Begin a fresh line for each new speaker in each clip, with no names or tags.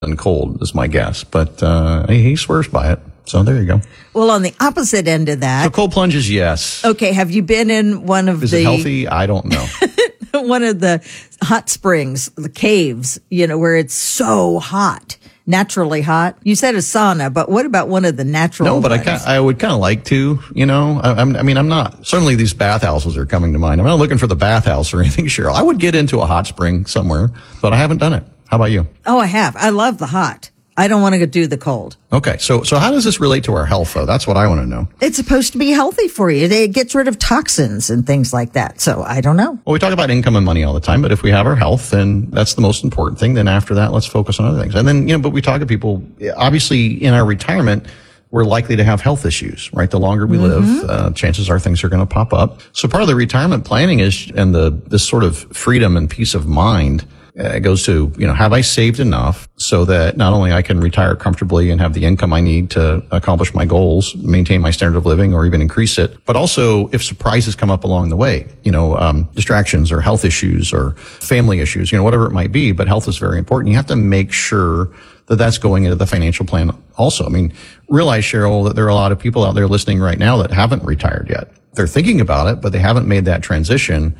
and cold is my guess, but he swears by it. So there you go.
Well, on the opposite end of that.
So cold plunges, yes.
Okay. Have you been in one of
Is it healthy? I don't know.
one of the hot springs, the caves, where it's so hot, naturally hot? You said a sauna, but what about one of the natural
No, but
ones?
I would kind of like to, I'm not, certainly these bathhouses are coming to mind. I'm not looking for the bathhouse or anything, Cheryl. I would get into a hot spring somewhere, but I haven't done it. How about you?
Oh, I have. I love the hot. I don't want to do the cold.
Okay. So how does this relate to our health, though? That's what I want to know.
It's supposed to be healthy for you. It gets rid of toxins and things like that. So I don't know.
Well, we talk about income and money all the time, but if we have our health, then that's the most important thing. Then after that, let's focus on other things. And then, but we talk to people, obviously in our retirement, we're likely to have health issues, right? The longer we live, chances are things are going to pop up. So part of the retirement planning is, and this sort of freedom and peace of mind, it goes to, have I saved enough so that not only I can retire comfortably and have the income I need to accomplish my goals, maintain my standard of living, or even increase it, but also if surprises come up along the way, distractions or health issues or family issues, whatever it might be, but health is very important. You have to make sure that that's going into the financial plan also. I mean, realize, Cheryl, that there are a lot of people out there listening right now that haven't retired yet. They're thinking about it, but they haven't made that transition.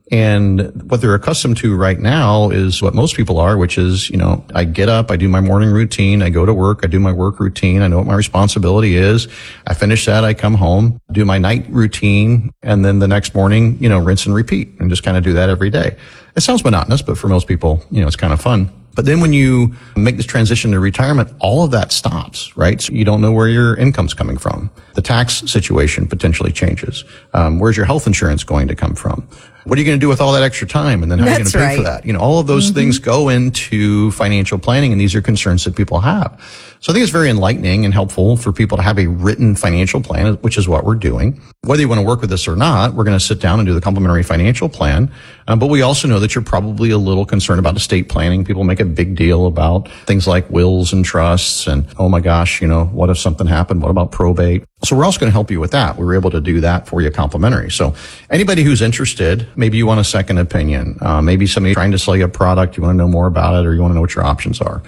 And what they're accustomed to right now is what most people are, which is, I get up, I do my morning routine, I go to work, I do my work routine, I know what my responsibility is. I finish that, I come home, do my night routine, and then the next morning, rinse and repeat, and just kind of do that every day. It sounds monotonous, but for most people, it's kind of fun. But then when you make this transition to retirement, all of that stops, right? So you don't know where your income's coming from. The tax situation potentially changes. Where's your health insurance going to come from? What are you going to do with all that extra time? And then how are you going to pay for that? All of those things go into financial planning, and these are concerns that people have. So I think it's very enlightening and helpful for people to have a written financial plan, which is what we're doing. Whether you want to work with us or not, we're going to sit down and do the complimentary financial plan. But we also know that you're probably a little concerned about estate planning. People make a big deal about things like wills and trusts and, oh my gosh, what if something happened? What about probate? So we're also going to help you with that. We were able to do that for you complimentary. So anybody who's interested, maybe you want a second opinion. Maybe somebody's trying to sell you a product. You want to know more about it, or you want to know what your options are.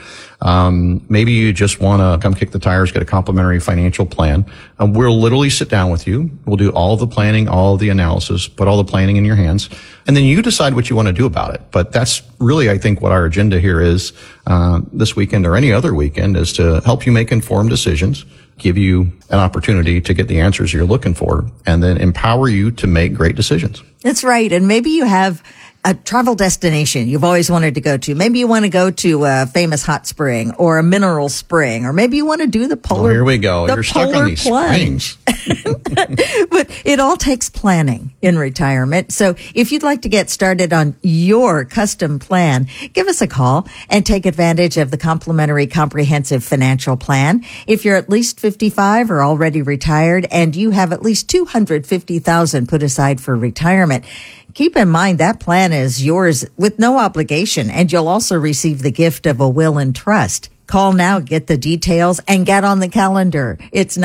Maybe you just want to come kick the tires, get a complimentary financial plan. We'll literally sit down with you. We'll do all the planning, all the analysis, put all the planning in your hands, and then you decide what you want to do about it. But that's really, I think, what our agenda here is, this weekend or any other weekend, is to help you make informed decisions, give you an opportunity to get the answers you're looking for, and then empower you to make great decisions.
That's right. And maybe you have a travel destination you've always wanted to go to. Maybe you want to go to a famous hot spring or a mineral spring, or maybe you want to do the polar.
Oh, here we go. You're stuck on these
plunge.
springs.
But it all takes planning in retirement. So if you'd like to get started on your custom plan, give us a call and take advantage of the complimentary comprehensive financial plan. If you're at least 55 or already retired and you have at least $250,000 put aside for retirement, keep in mind that plan is yours with no obligation, and you'll also receive the gift of a will and trust. Call now, get the details, and get on the calendar. It's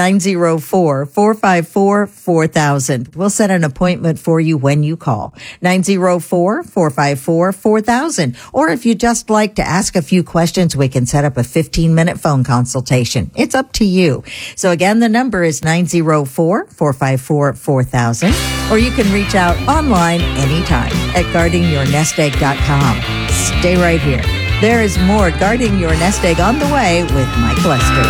904-454-4000. We'll set an appointment for you when you call. 904-454-4000. Or if you just like to ask a few questions, we can set up a 15-minute phone consultation. It's up to you. So again, the number is 904-454-4000. Or you can reach out online anytime at guardingyournestegg.com. Stay right here. There is more Guarding Your Nest Egg on the way with Mike Lester.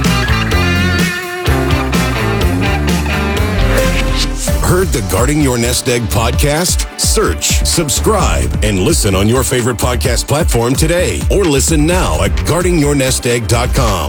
Heard the Guarding Your Nest Egg podcast? Search, subscribe, and listen on your favorite podcast platform today. Or listen now at guardingyournestegg.com.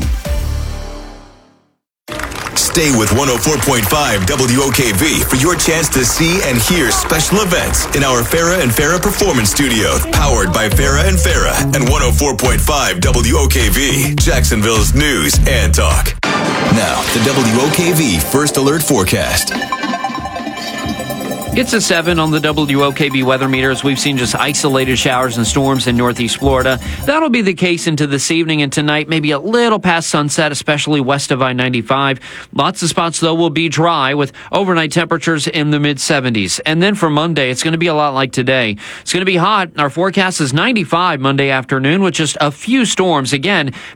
Stay with 104.5 WOKV for your chance to see and hear special events in our Farah and Farah Performance Studio, powered by Farah and Farah and 104.5 WOKV, Jacksonville's news and talk. Now, the WOKV First Alert Forecast.
It's a 7 on the WOKV weather meter as we've seen just isolated showers and storms in northeast Florida. That'll be the case into this evening and tonight, maybe a little past sunset, especially west of I-95. Lots of spots, though, will be dry with overnight temperatures in the mid-70s. And then for Monday, it's going to be a lot like today. It's going to be hot. Our forecast is 95 Monday afternoon with just a few storms. Again,